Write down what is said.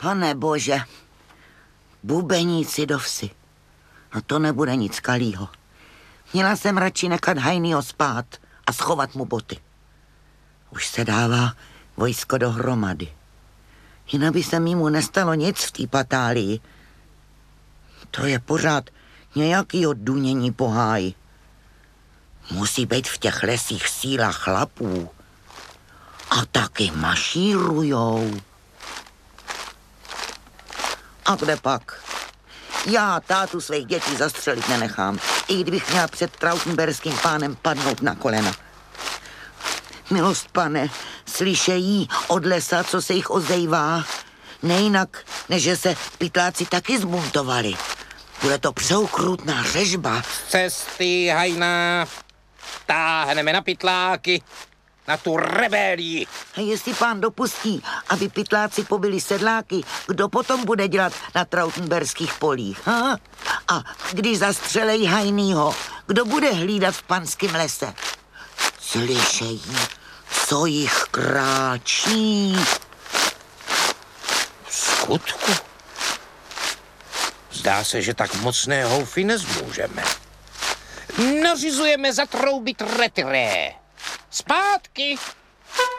Pane bože, bubeníci do vsi. No to nebude nic kalýho. Měla jsem radši nechat Hajnýho spát a schovat mu boty. Už se dává vojsko dohromady. Jinak by se mu nestalo nic v té patálii. To je pořád nějaký oddunění po háji. Musí být v těch lesích síla chlapů. A taky mašírujou. A kde pak? Já tátu svých dětí zastřelit nenechám, i kdybych měla před trautenberským pánem padnout na kolena. Milost pane, slyšejí od lesa, co se jich ozejvá. Nejinak, než že se pytláci taky zbuntovali. Bude to přeukrutná řežba. Z cesty, Hajná. Táhneme na pytláky, na tu rebelii. A jestli pán dopustí, aby pytláci pobili sedláky, kdo potom bude dělat na trautenberských polích? Ha? A když zastřelejí Hajnýho, kdo bude hlídat v panském lese? Slyšejí, co jich kráčí. V skutku? Zdá se, že tak mocné houfy nezmůžeme. Nařizujeme zatroubit retiré. Zpátky!